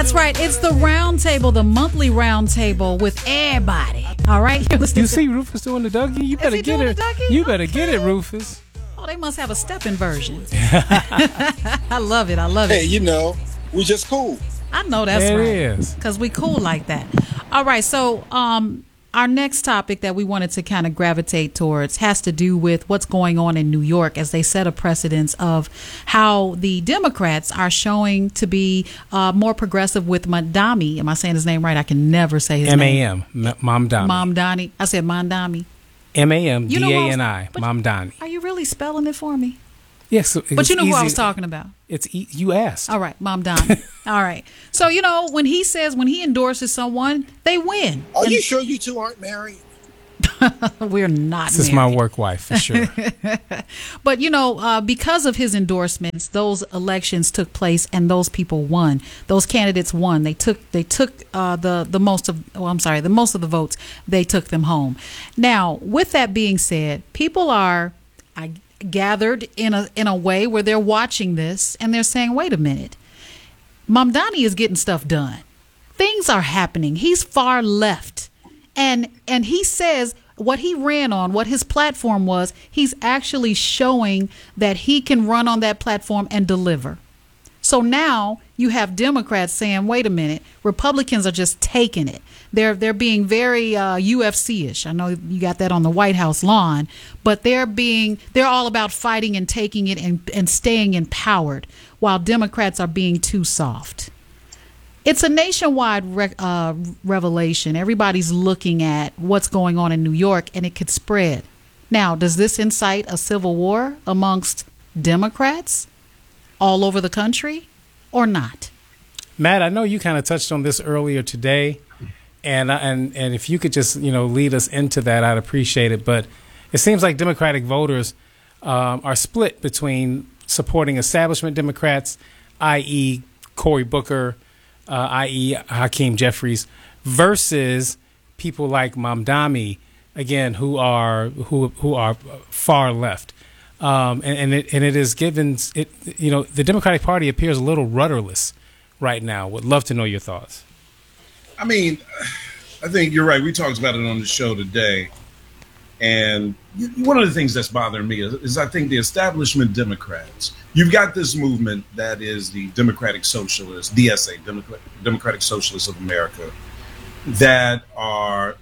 That's right. It's the round table, the monthly round table with everybody. All right. You see Rufus doing the Dougie? You better get it. You better get it, Rufus. Oh, they must have a stepping version. I love it. I love it. Hey, we just cool. I know that's It right. is. Because we cool like that. All right. So, our next topic that we wanted to kind of gravitate towards has to do with what's going on in New York as they set a precedence of how the Democrats are showing to be more progressive with Mamdani. Am I saying his name right? I can never say his name. M-A-M, Mamdani. Mamdani. I said Mamdani. M-A-M-D-A-N-I, Mamdani. Are you really spelling it for me? Yes. But you know who I was talking about. You asked. All right, Mamdani. All right. So, when he endorses someone, they win. Are you sure you two aren't married? We're not This is my work wife, for sure. But, because of his endorsements, those elections took place and those people won. Those candidates won. They took the most of the votes. They took them home. Now, with that being said, people are gathered in a way where they're watching this and they're saying, wait a minute, Mamdani is getting stuff done. Things are happening. He's far left. And he says what he ran on, what his platform was, he's actually showing that he can run on that platform and deliver. So now you have Democrats saying, wait a minute, Republicans are just taking it. They're being very UFC-ish. I know you got that on the White House lawn, but they're all about fighting and taking it and staying empowered, while Democrats are being too soft. It's a nationwide revelation. Everybody's looking at what's going on in New York, and it could spread. Now, does this incite a civil war amongst Democrats all over the country or not? Matt, I know you kind of touched on this earlier today, and if you could just lead us into that, I'd appreciate it. But it seems like Democratic voters are split between supporting establishment Democrats, i.e. Cory Booker, i.e. Hakeem Jeffries, versus people like Mamdani, again, who are far left. And it is given the Democratic Party appears a little rudderless right now. Would love to know your thoughts. I mean, I think you're right. We talked about it on the show today. And one of the things that's bothering me is I think the establishment Democrats, you've got this movement that is the Democratic Socialists, DSA, Democratic Socialists of America, that are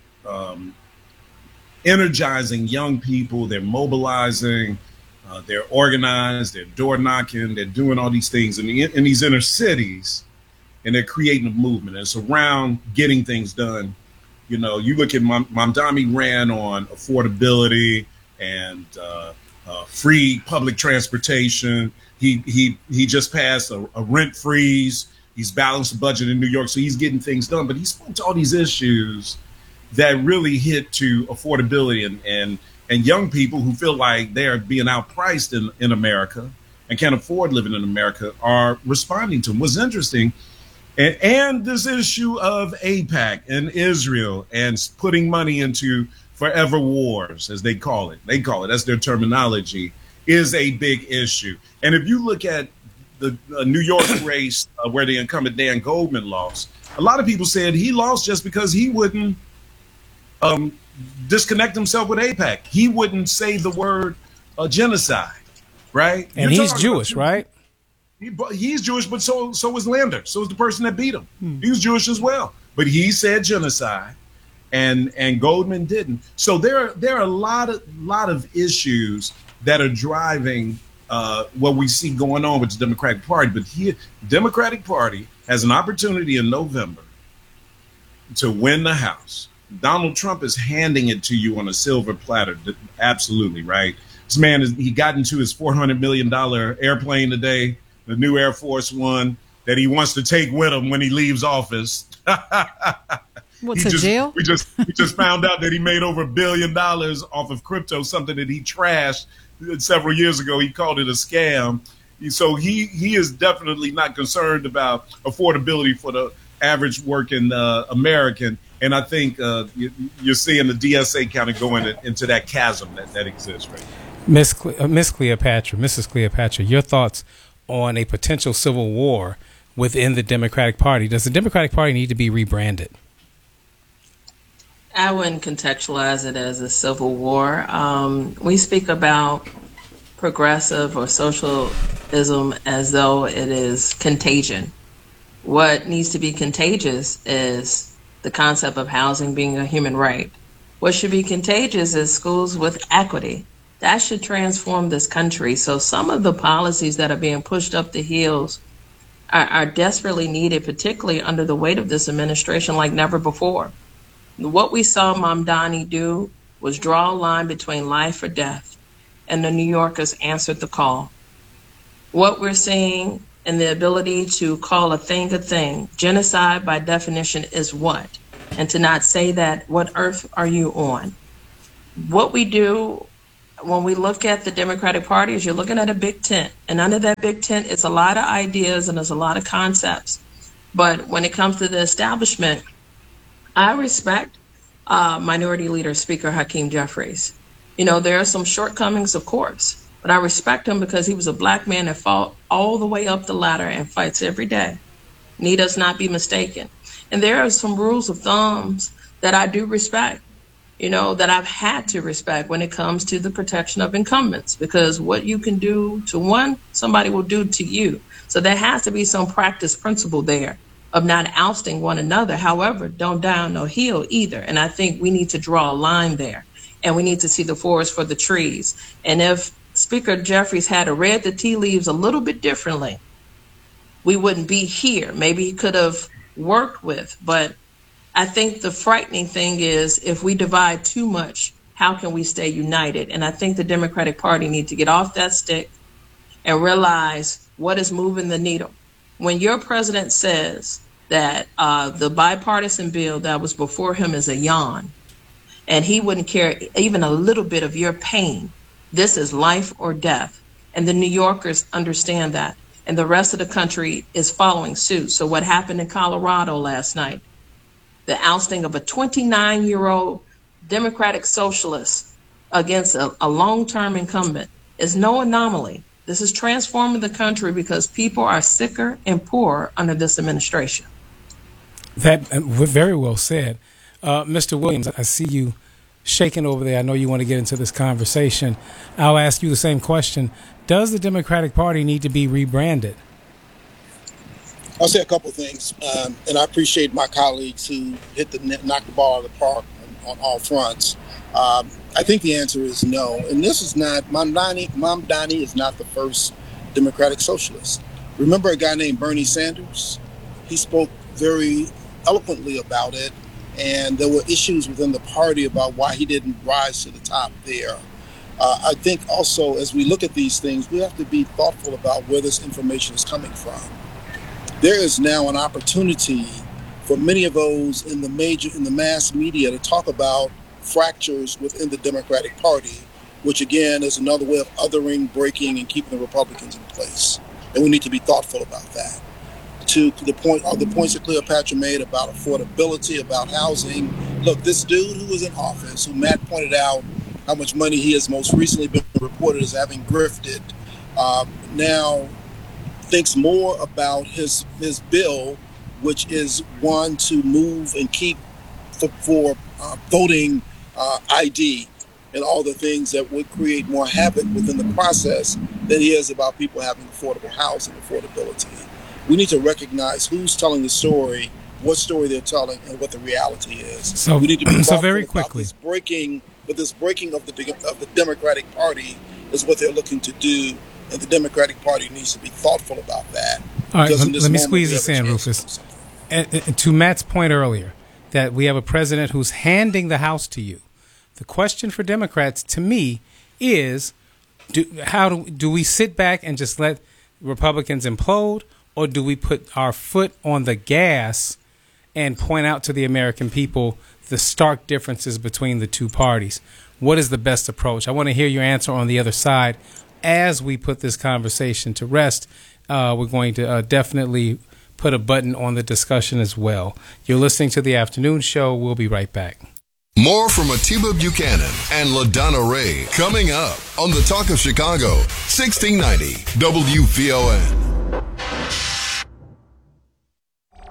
energizing young people. They're mobilizing, they're organized, they're door knocking, they're doing all these things in these inner cities, and they're creating a movement. And it's around getting things done. You look at Mamdani ran on affordability and free public transportation. He just passed a rent freeze. He's balanced the budget in New York, so he's getting things done. But he spoke to all these issues that really hit to affordability and young people who feel like they're being outpriced in America and can't afford living in America are responding to him. What's interesting, and this issue of AIPAC and Israel and putting money into forever wars, as they call it, that's their terminology, is a big issue. And if you look at the New York race where the incumbent Dan Goldman lost, a lot of people said he lost just because he wouldn't disconnect himself with AIPAC. He wouldn't say the word genocide, right? And he's Jewish, right? He's Jewish, but so was Lander. So was the person that beat him. He was Jewish as well. But he said genocide, and Goldman didn't. So there are a lot of issues that are driving what we see going on with the Democratic Party. But here, the Democratic Party has an opportunity in November to win the House. Donald Trump is handing it to you on a silver platter. Absolutely, right? This man, he got into his $400 million airplane today, the new Air Force One, that he wants to take with him when he leaves office. Jail? We just found out that he made over $1 billion off of crypto, something that he trashed several years ago. He called it a scam. So he is definitely not concerned about affordability for the average working American. And I think you're seeing the DSA kind of going into that chasm that exists right now. Mrs. Cleopatra, your thoughts on a potential civil war within the Democratic Party? Does the Democratic Party need to be rebranded? I wouldn't contextualize it as a civil war. We speak about progressive or socialism as though it is contagion. What needs to be contagious is the concept of housing being a human right. What should be contagious is schools with equity. That should transform this country. So some of the policies that are being pushed up the hills are desperately needed, particularly under the weight of this administration like never before. What we saw Mamdani do was draw a line between life or death, and the New Yorkers answered the call. What we're seeing in the ability to call a thing, genocide by definition is what? And to not say that, what earth are you on? What we do when we look at the Democratic Party is you're looking at a big tent, and under that big tent, it's a lot of ideas and there's a lot of concepts. But when it comes to the establishment, I respect Minority Leader Speaker Hakeem Jeffries. You know, there are some shortcomings, of course, but I respect him because he was a black man that fought all the way up the ladder and fights every day. Need us not be mistaken. And there are some rules of thumbs that I do respect, you know, that I've had to respect when it comes to the protection of incumbents, because what you can do to one, somebody will do to you. So there has to be some practice principle there of not ousting one another. However, don't die on no hill either. And I think we need to draw a line there, and we need to see the forest for the trees. And if Speaker Jeffries had read the tea leaves a little bit differently, we wouldn't be here. Maybe he could have worked with, but I think the frightening thing is if we divide too much, how can we stay united? And I think the Democratic Party needs to get off that stick and realize what is moving the needle. When your president says that the bipartisan bill that was before him is a yawn, and he wouldn't care even a little bit of your pain, this is life or death. And the New Yorkers understand that. And the rest of the country is following suit. So what happened in Colorado last night, the ousting of a 29-year-old Democratic socialist against a long-term incumbent, is no anomaly. This is transforming the country because people are sicker and poorer under this administration. That very well said. Mr. Williams, I see you shaking over there. I know you want to get into this conversation. I'll ask you the same question. Does the Democratic Party need to be rebranded? I'll say a couple of things, and I appreciate my colleagues who knocked the ball out of the park on all fronts. I think the answer is no, and this is not, Mamdani is not the first Democratic socialist. Remember a guy named Bernie Sanders? He spoke very eloquently about it, and there were issues within the party about why he didn't rise to the top there. I think also as we look at these things, we have to be thoughtful about where this information is coming from. There is now an opportunity for many of those in the mass media to talk about fractures within the Democratic Party, which again is another way of othering, breaking, and keeping the Republicans in place. And we need to be thoughtful about that. To the points that Cleopatra made about affordability, about housing. Look, this dude who was in office, who Matt pointed out how much money he has most recently been reported as having grifted, now thinks more about his bill, which is one to move and keep for voting ID and all the things that would create more havoc within the process than he is about people having affordable housing, affordability. We need to recognize who's telling the story, what story they're telling, and what the reality is. So we need to be so very quickly. This breaking of the Democratic Party is what they're looking to do, and the Democratic Party needs to be thoughtful about that. All right, let me squeeze this in, Rufus. And to Matt's point earlier, that we have a president who's handing the House to you. The question for Democrats, to me, is do we sit back and just let Republicans implode, or do we put our foot on the gas and point out to the American people the stark differences between the two parties? What is the best approach? I want to hear your answer on the other side. As we put this conversation to rest, we're going to definitely put a button on the discussion as well. You're listening to The Afternoon Show. We'll be right back. More from Atiba Buchanan and LaDonna Ray coming up on the Talk of Chicago, 1690 WVON.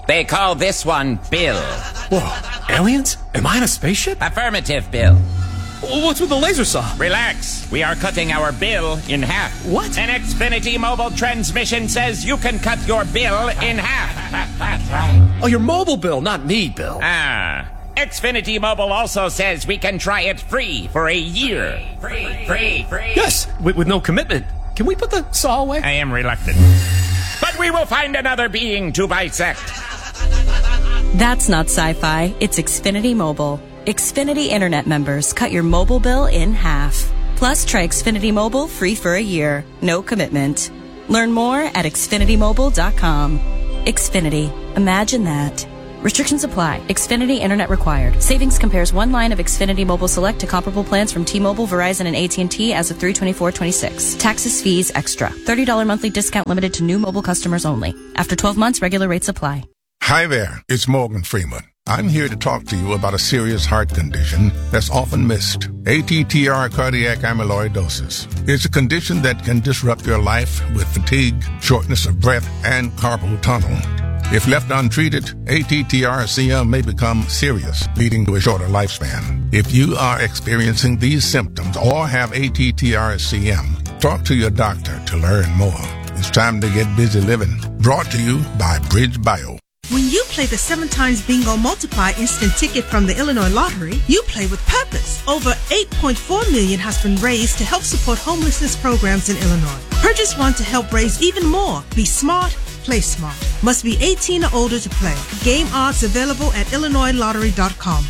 They call this one Bill. Whoa, aliens? Am I in a spaceship? Affirmative, Bill. What's with the laser saw? Relax. We are cutting our bill in half. What? An Xfinity mobile transmission says you can cut your bill in half. Oh, your mobile bill, not me, Bill. Xfinity Mobile also says we can try it free for a year. Free. Yes, with no commitment. Can we put the saw away? I am reluctant. But we will find another being to bisect. That's not sci-fi. It's Xfinity Mobile. Xfinity Internet members cut your mobile bill in half. Plus, try Xfinity Mobile free for a year. No commitment. Learn more at xfinitymobile.com. Xfinity. Imagine that. Restrictions apply. Xfinity Internet required. Savings compares one line of Xfinity Mobile Select to comparable plans from T-Mobile, Verizon, and AT&T as of 3/24/26. Taxes, fees, extra. $30 monthly discount limited to new mobile customers only. After 12 months, regular rates apply. Hi there, it's Morgan Freeman. I'm here to talk to you about a serious heart condition that's often missed. ATTR cardiac amyloidosis. It's a condition that can disrupt your life with fatigue, shortness of breath, and carpal tunnel. If left untreated, ATTR-CM may become serious, leading to a shorter lifespan. If you are experiencing these symptoms or have ATTR-CM, talk to your doctor to learn more. It's time to get busy living. Brought to you by Bridge Bio. When you play the 7 times Bingo Multiply instant ticket from the Illinois Lottery, you play with purpose. Over $8.4 million has been raised to help support homelessness programs in Illinois. Purchase one to help raise even more. Be smart. Play smart. Must be 18 or older to play. Game odds available at IllinoisLottery.com.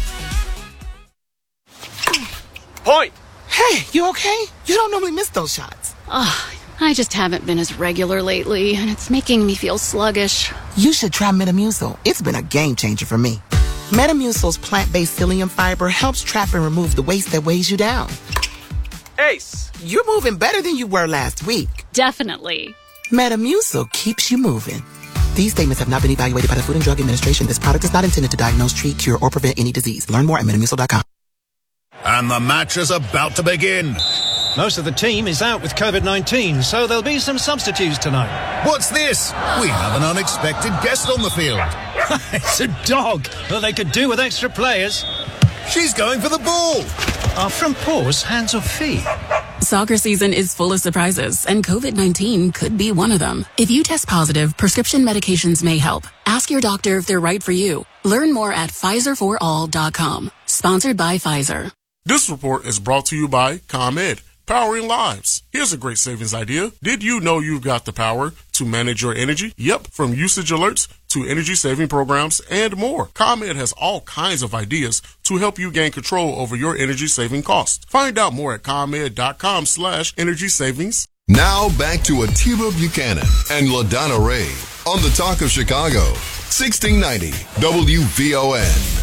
Point! Hey, you okay? You don't normally miss those shots. I just haven't been as regular lately, and it's making me feel sluggish. You should try Metamucil. It's been a game changer for me. Metamucil's plant-based psyllium fiber helps trap and remove the waste that weighs you down. Ace, you're moving better than you were last week. Definitely. Metamucil keeps you moving. These statements have not been evaluated by the Food and Drug Administration. This product is not intended to diagnose, treat, cure, or prevent any disease. Learn more at Metamucil.com. And the match is about to begin. Most of the team is out with COVID-19, so there'll be some substitutes tonight. What's this? We have an unexpected guest on the field. It's a dog. Well, they could do with extra players. She's going for the ball. Are front paws hands or feet? Soccer season is full of surprises, and COVID-19 could be one of them. If you test positive, prescription medications may help. Ask your doctor if they're right for you. Learn more at PfizerForAll.com. Sponsored by Pfizer. This report is brought to you by ComEd, powering lives. Here's a great savings idea. Did you know you've got the power to manage your energy? Yep, from usage alerts to energy saving programs and more. ComEd has all kinds of ideas to help you gain control over your energy saving costs. Find out more at ComEd.com/energy savings. Now back to Atiba Buchanan and LaDonna Ray on the Talk of Chicago, 1690 WVON.